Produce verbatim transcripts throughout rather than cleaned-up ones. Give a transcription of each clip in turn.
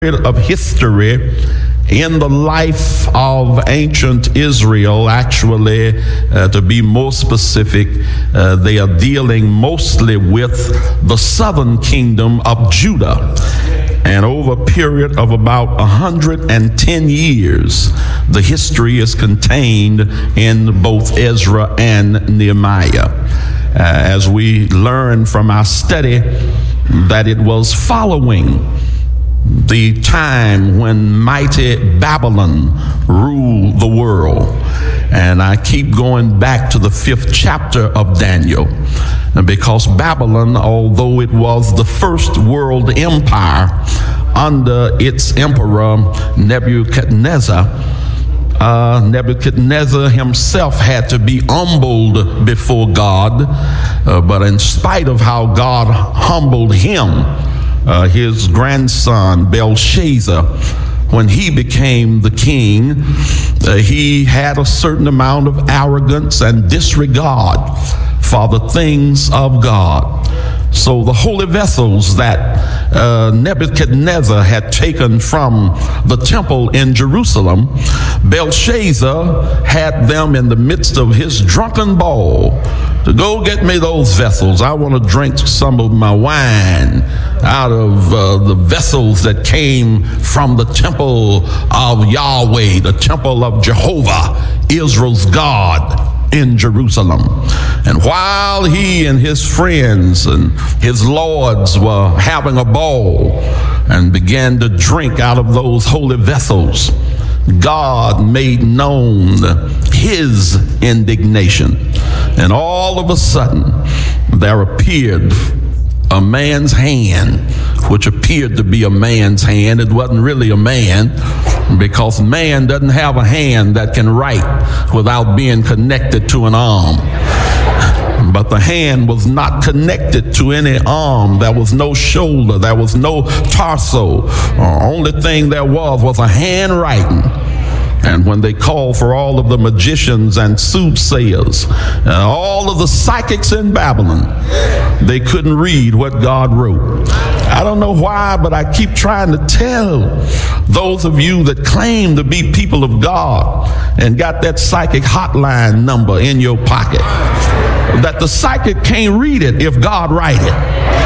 of history in the life of ancient Israel. Actually, uh, to be more specific, uh, they are dealing mostly with the southern kingdom of Judah. And over a period of about one hundred ten years, the history is contained in both Ezra and Nehemiah. Uh, as we learn from our study that it was following the time when mighty Babylon ruled the world. And I keep going back to the fifth chapter of Daniel, because Babylon, although it was the first world empire under its emperor Nebuchadnezzar, uh, Nebuchadnezzar himself had to be humbled before God. Uh, but in spite of how God humbled him, Uh, his grandson Belshazzar, when he became the king, uh, he had a certain amount of arrogance and disregard for the things of God. So the holy vessels that uh, Nebuchadnezzar had taken from the temple in Jerusalem, Belshazzar had them in the midst of his drunken ball to go get me those vessels. I want to drink some of my wine out of uh, the vessels that came from the temple of Yahweh, the temple of Jehovah, Israel's God, in Jerusalem. And while he and his friends and his lords were having a ball and began to drink out of those holy vessels, God made known his indignation. And all of a sudden, there appeared a man's hand, which appeared to be a man's hand. It wasn't really a man, because man doesn't have a hand that can write without being connected to an arm. But the hand was not connected to any arm. There was no shoulder. There was no torso. The only thing there was was a handwriting. And when they called for all of the magicians and soothsayers, and all of the psychics in Babylon, they couldn't read what God wrote. I don't know why, but I keep trying to tell those of you that claim to be people of God and got that psychic hotline number in your pocket, that the psychic can't read it if God write it.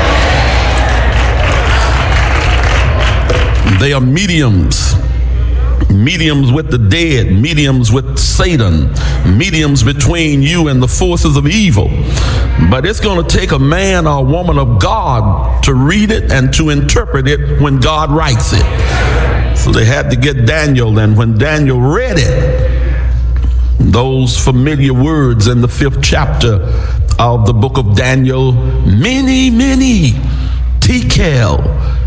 They are mediums. Mediums with the dead, mediums with Satan, mediums between you and the forces of evil. But it's going to take a man or a woman of God to read it and to interpret it when God writes it. So they had to get Daniel, and when Daniel read it, those familiar words in the fifth chapter of the book of Daniel, many, many, tekel,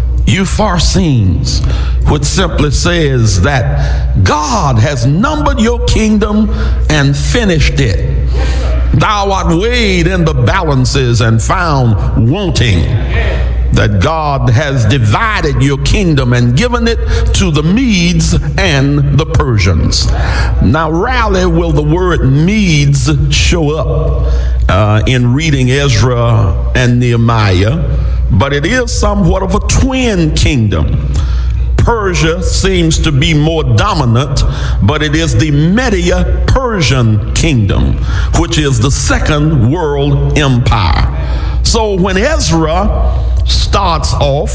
Upharsin, which simply says that God has numbered your kingdom and finished it. Thou art weighed in the balances and found wanting. That God has divided your kingdom and given it to the Medes and the Persians. Now, rarely will the word Medes show up uh, in reading Ezra and Nehemiah, but it is somewhat of a twin kingdom. Persia seems to be more dominant, but it is the Media-Persian kingdom, which is the second world empire. So when Ezra starts off,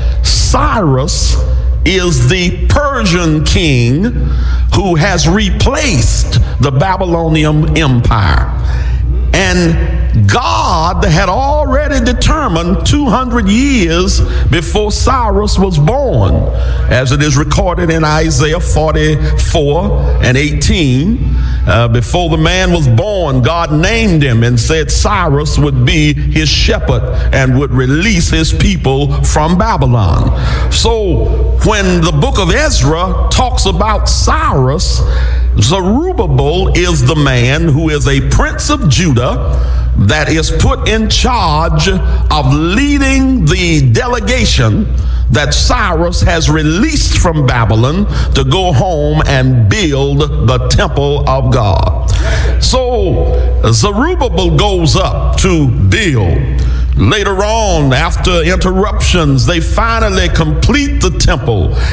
Cyrus is the Persian king who has replaced the Babylonian Empire. And God had already determined two hundred years before Cyrus was born, as it is recorded in Isaiah forty-four and eighteen. Uh, before the man was born, God named him and said Cyrus would be his shepherd and would release his people from Babylon. So when the book of Ezra talks about Cyrus, Zerubbabel is the man who is a prince of Judah that is put in charge of leading the delegation that Cyrus has released from Babylon to go home and build the temple of God. So Zerubbabel goes up to build. Later on, after interruptions, they finally complete the temple